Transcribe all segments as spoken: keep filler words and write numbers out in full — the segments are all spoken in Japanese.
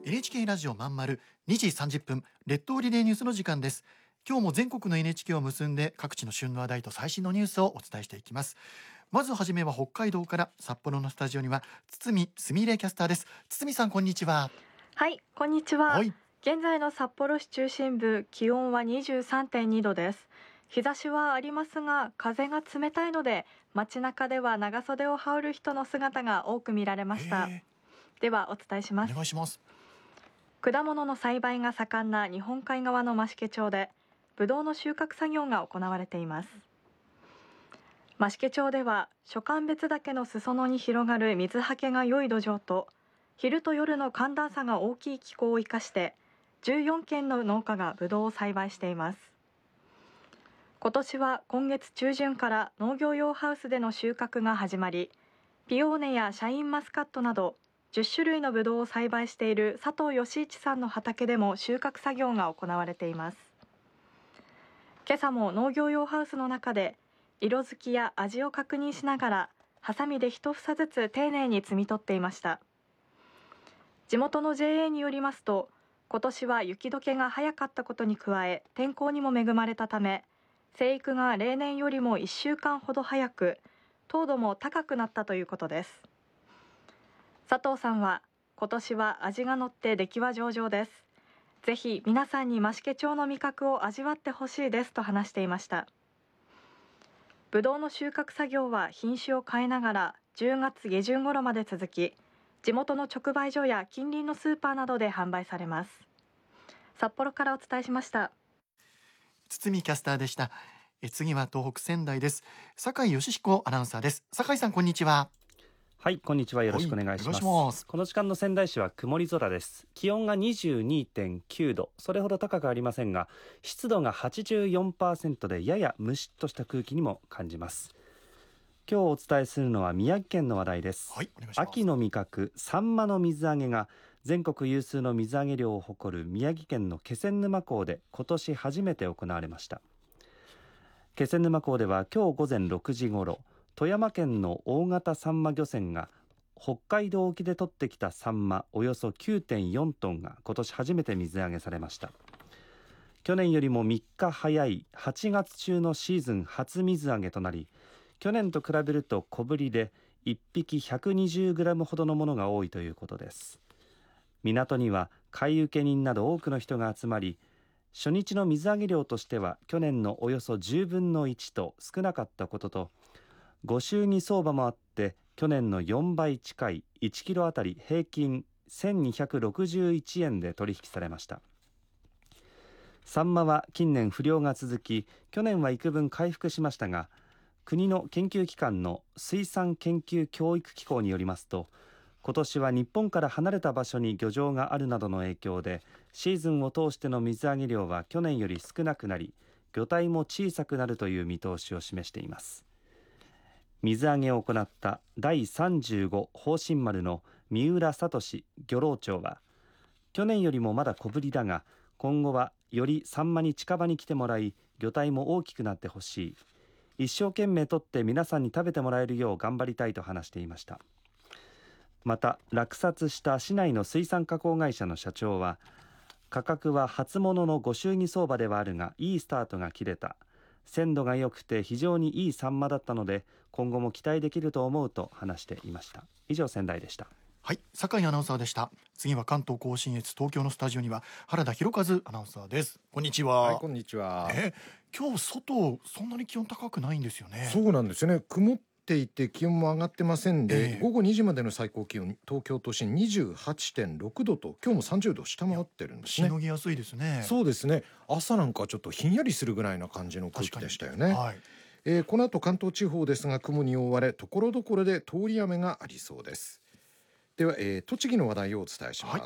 エヌエイチケー ラジオまんまるにじさんじゅっぷん列島リレーニュースの時間です。今日も全国の エヌエイチケー を結んで各地の旬の話題と最新のニュースをお伝えしていきます。まずはじめは北海道から、札幌のスタジオには堤すみれキャスターです。堤さん、こんにちは。 はい、こんにちは。 はい、 現在の札幌市中心部、気温は にじゅうさんてんにどです。日差しはありますが風が冷たいので、街中では長袖を羽織る人の姿が多く見られました。 へではお伝えしまーお願いす。 します。 果物の栽培が盛んな日本海側の増毛町で、ぶどうの収穫作業が行われています。増毛町では暑寒別岳の裾野に広がる水はけが良い土壌と、昼と夜の寒暖差が大きい気候を生かしてじゅうよんけんの農家がぶどうを栽培しています。今年は今月中旬から農業用ハウスでの収穫が始まり、ピオーネやシャインマスカットなどじゅっしゅるいのぶどうを栽培している佐藤義一さんの畑でも収穫作業が行われています。今朝も農業用ハウスの中で色づきや味を確認しながら、ハサミで一房ずつ丁寧に摘み取っていました。地元の ジェーエー によりますと、今年は雪解けが早かったことに加え天候にも恵まれたため、生育が例年よりもいっしゅうかんほど早く、糖度も高くなったということです。佐藤さんは、今年は味が乗って出来は上々です。ぜひ皆さんに増毛町の味覚を味わってほしいですと話していました。ぶどうの収穫作業は品種を変えながらじゅうがつげじゅん頃まで続き、地元の直売所や近隣のスーパーなどで販売されます。札幌からお伝えしました。 堤キャスターでした。え次は東北仙台です。酒井義彦アナウンサーです。酒井さん、こんにちは。 はい、こんにちは。よろしくお願いします。はい、ますこの時間の仙台市は曇り空です。気温が にじゅうにてんきゅうど、それほど高くありませんが、湿度が はちじゅうよんパーセント でややムシッとした空気にも感じます。今日お伝えするのは宮城県の話題です。 はい、お願いします。 秋の味覚サンマの水揚げが全国有数の水揚げ量を誇る宮城県の気仙沼港で今年初めて行われました。気仙沼港では今日午前ろくじごろ、富山県の大型サンマ漁船が北海道沖で取ってきたサンマおよそ きゅうてんよんトンが今年初めて水揚げされました。去年よりもみっか早いはちがつ中のシーズン初水揚げとなり、去年と比べると小ぶりでいっぴき ひゃくにじゅうグラム ほどのものが多いということです。港には買受人など多くの人が集まり、初日の水揚げ量としては去年のおよそじゅうぶんのいちと少なかったことと、ご祝儀相場もあって去年のよんばい近いいちキロあたり平均せんにひゃくろくじゅういちえんで取引されました。サンマは近年不漁が続き、去年は幾分回復しましたが、国の研究機関の水産研究教育機構によりますと、今年は日本から離れた場所に漁場があるなどの影響で、シーズンを通しての水揚げ量は去年より少なくなり、魚体も小さくなるという見通しを示しています。水揚げを行っただいさんじゅうご宝新丸の三浦聡漁労長は、去年よりもまだ小ぶりだが、今後はよりサンマに近場に来てもらい、魚体も大きくなってほしい、一生懸命取って皆さんに食べてもらえるよう頑張りたいと話していました。また落札した市内の水産加工会社の社長は、価格は初物のご祝儀相場ではあるがいいスタートが切れた、鮮度が良くて非常にいいサンマだったので今後も期待できると思うと話していました。以上、仙台でした。 はい、酒井アナウンサーでした。次は関東甲信越、東京のスタジオには原田博和アナウンサーです。こんにちは。 はい、こんにちは。 え今日外そんなに気温高くないんですよね。 そうなんですよね。曇っていて気温も上がってませんで、 ええ、 午後にじまでの最高気温東京都心 にじゅうはちてんろくどと今日もさんじゅうど下回ってるんですね。 しのぎやすいですね。 そうですね。朝なんかちょっとひんやりするぐらいな感じの空気でしたよね。 はい、 えーこの後関東地方ですが雲に覆われ、ところどころで通り雨がありそうです。では、えー栃木の話題をお伝えしはい、 ます。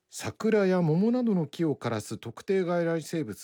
お願いします。 桜や桃などの木を枯らす特定外来生物